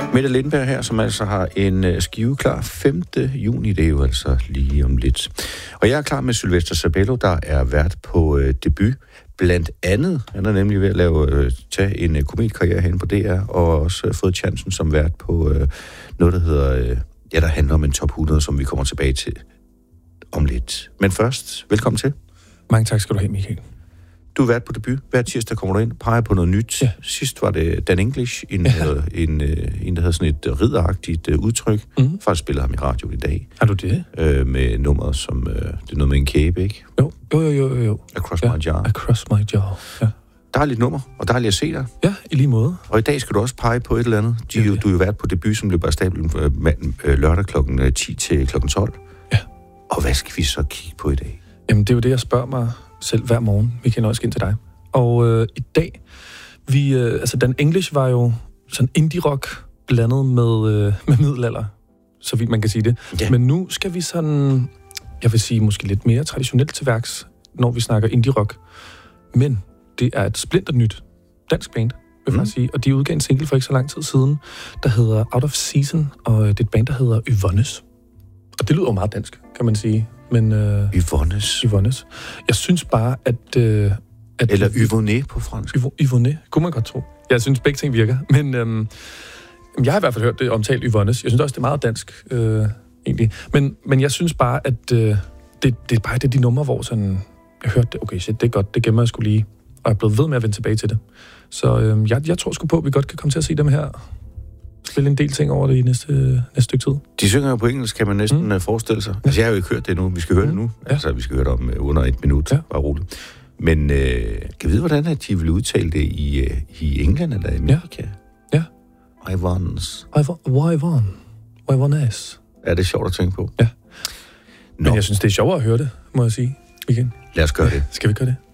Mette Lindenberg her, som altså har en skive klar 5. juni, det er jo altså lige om lidt. Og jeg er klar med Sylvester Sabello, der er vært på debut. Blandt andet, han er nemlig ved at tage en kometkarriere hen på DR, og også fået chancen som vært på noget, der hedder, der handler om en top 100, som vi kommer tilbage til om lidt. Men først, velkommen til. Mange tak skal du have, Michael. Du har været på debut. Hver tirsdag kommer du ind, peger på noget nyt. Ja. Sidst var det Dan English, en der havde sådan et ridderagtigt udtryk. Faktisk spiller ham i radio i dag. Har du det? Med nummeret, som det er noget med en kæbe, ikke? Jo. Across My Jaw. Across My Jaw, ja. Dejligt nummer, og dejligt at se dig. Ja, i lige måde. Og i dag skal du også pege på et eller andet. Du har jo været på debut, som løber af stablen lørdag kl. 10 til kl. 12. Ja. Og hvad skal vi så kigge på i dag? Jamen, det er jo det, jeg spørger mig selv hver morgen. Vi kan også ind til dig. Og i dag, Dan English var jo sådan indie-rock blandet med middelalder, så vidt man kan sige det. Ja. Men nu skal vi sådan, jeg vil sige, måske lidt mere traditionelt til værks, når vi snakker indie-rock. Men det er et splinter nyt dansk band, vil jeg sige. Og de udgav en single for ikke så lang tid siden, der hedder Out of Season, og det er et band, der hedder Yvonnes. Og det lyder jo meget dansk, kan man sige. Men Yvonnes. Jeg synes bare, at eller Yvonne på fransk. Yvonne, kunne man godt tro. Jeg synes, begge ting virker. Men jeg har i hvert fald hørt det omtalt Yvonnes. Jeg synes også, det er meget dansk, egentlig. Men jeg synes bare, at det er bare de numre, hvor sådan, jeg hørte det, okay, shit, det er godt, det gemmer jeg skulle lige. Og jeg er blevet ved med at vende tilbage til det. Så jeg tror sgu på, at vi godt kan komme til at se dem her. Spille en del ting over det i næste stykke tid. De synger jo på engelsk, kan man næsten forestille sig. Altså, jeg har jo ikke hørt det nu. Vi skal høre det nu. Ja. Altså, vi skal høre det om under 1 minut. Ja. Bare roligt. Men kan vi vide, hvordan at de vil udtale det i England eller i Amerika? Ja. Yvonnes. Yvonnes. Ja, det er sjovt at tænke på. Ja. Men jeg synes, det er sjovere at høre det, må jeg sige. Igen. Lad os gøre det. Skal vi gøre det?